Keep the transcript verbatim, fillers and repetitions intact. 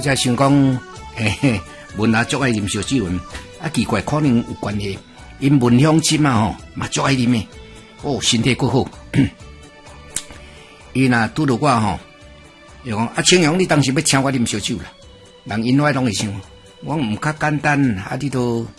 才想讲，嘿嘿，文也足爱啉烧酒，啊奇怪，可能有关系。因文乡亲嘛吼，嘛足爱啉诶，哦，身体够好。伊若拄着我吼，伊讲啊，青阳，你当时要请我啉烧酒啦，人因我拢会想，我毋较简单，啊，你都。